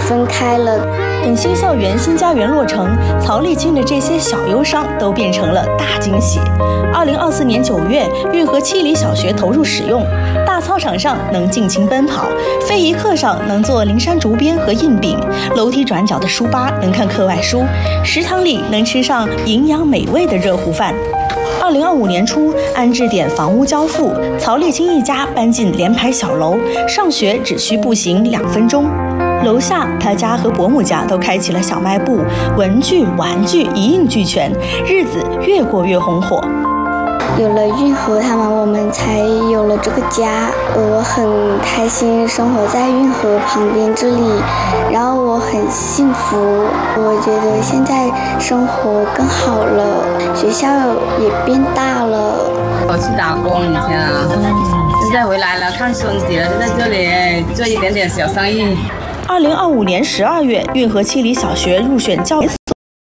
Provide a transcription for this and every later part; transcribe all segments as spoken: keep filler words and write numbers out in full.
分开了。 等新校园、新家园落成，曹丽青的这些小忧伤都变成了大惊喜。二零二四年九月，运河七里小学投入使用，大操场上能尽情奔跑，非遗课上能做灵山竹编和印饼，楼梯转角的书吧能看课外书，食堂里能吃上营养美味的热糊饭。二零二五年初，安置点房屋交付，曹丽青一家搬进联排小楼，上学只需步行两分钟。楼下，他家和伯母家都开启了小卖部，文具、玩具一应俱全，日子越过越红火。 有了运河他们，我们才有了这个家。我很开心生活在运河旁边这里，然后我很幸福。我觉得现在生活更好了，学校也变大了。 我去打工以前啊，现在回来了，看孙子了，就在这里做一点点小生意。 二零二五年十二月，运河七里小学入选教研所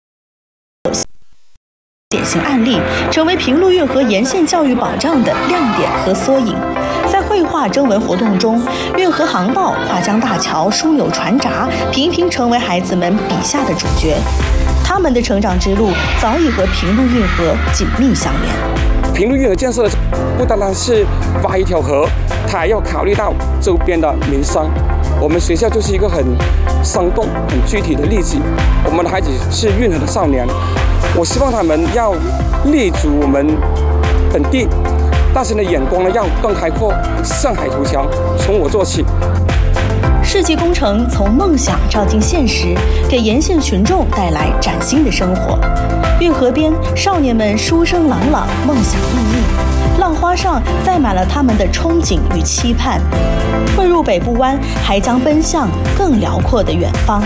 典型案例，成为平陆运河沿线教育保障的亮点和缩影。在绘画征文活动中，运河航道、跨江大桥、枢纽船闸频频成为孩子们笔下的主角。他们的成长之路早已和平陆运河紧密相连。 平陆运河建设不单单是挖一条河，它还要考虑到周边的民生。我们学校就是一个很生动、很具体的例子。我们的孩子是运河的少年，我希望他们要立足我们本地，但是呢，眼光呢要更开阔，上海图强，从我做起。 世纪工程从梦想照进现实，给沿线群众带来崭新的生活。运河边，少年们书声朗朗，梦想熠熠，浪花上载满了他们的憧憬与期盼。汇入北部湾，还将奔向更辽阔的远方。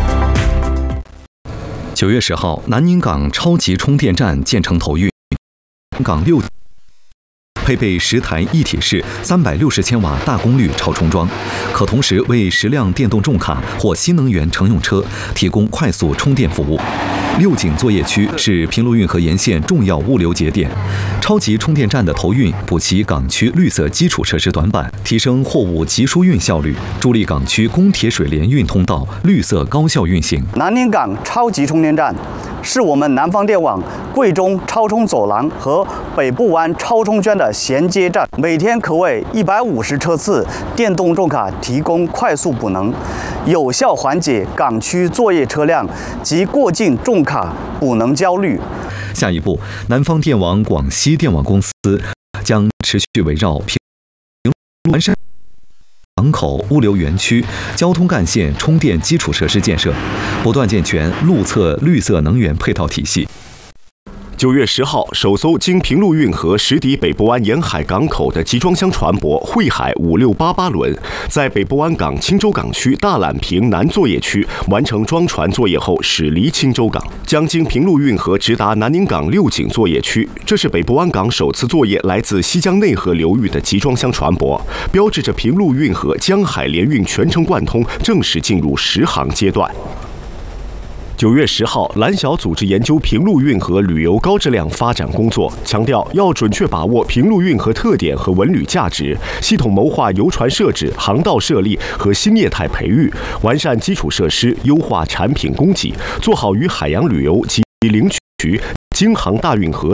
九月十号，南宁港超级充电站建成投运，港六。配备十台一体式三百六十千瓦大功率超充桩，可同时为十辆电动重卡或新能源乘用车提供快速充电服务。六井作业区是平陆运河沿线重要物流节点，超级充电站的投运补齐港区绿色基础设施短板，提升货物集输运效率，助力港区公铁水联运通道绿色高效运行。 南宁港超级充电站是我们南方电网贵中超充走廊和北部湾超充圈的衔接站，每天可为一百五十车次电动重卡提供快速补能，有效缓解港区作业车辆及过境重卡补能焦虑。 下一步，南方电网广西电网公司将持续围绕平陆完善港口物流园区、交通干线充电基础设施建设，不断健全路侧绿色能源配套体系。 九月十号，首艘经平陆运河驶抵北部湾沿海港口的集装箱船舶汇海五六八八轮，在北部湾港青州港区大榄坪南作业区完成装船作业后驶离青州港，将经平陆运河直达南宁港六井作业区。这是北部湾港首次作业来自西江内河流域的集装箱船舶，标志着平陆运河江海联运全程贯通正式进入实航阶段。九月十号，蓝小组织研究平陆运河旅游高质量发展工作，强调要准确把握平陆运河特点和文旅价值，系统谋划游船设置、航道设立和新业态培育，完善基础设施，优化产品供给，做好与海洋旅游及领取京杭大运河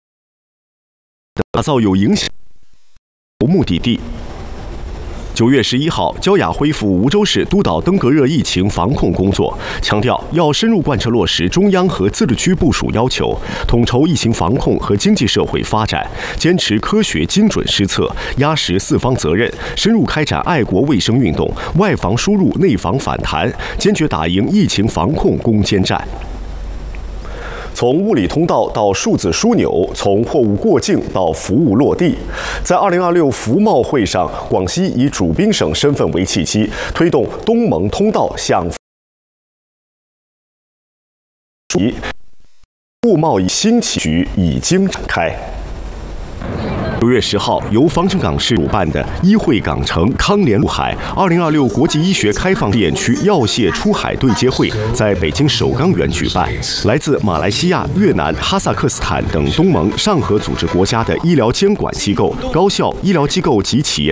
打造有影响目的地。九月十一号，焦雅恢复梧州市督导登革热疫情防控工作，强调要深入贯彻落实中央和自治区部署要求，统筹疫情防控和经济社会发展，坚持科学精准施策，压实四方责任，深入开展爱国卫生运动，外防输入，内防反弹，坚决打赢疫情防控攻坚战。从物理通道到数字枢纽，从货物过境到服务落地，在二零二六服贸会上，广西以主宾省身份为契机，推动东盟通道向物贸易新棋局已经展开。九月十号，由防城港市主办的医惠港城康联陆海二零二六国际医学开放试验区药械出海对接会在北京首钢园举办。来自马来西亚、越南、哈萨克斯坦等东盟上合组织国家的医疗监管机构、高校、医疗机构及企业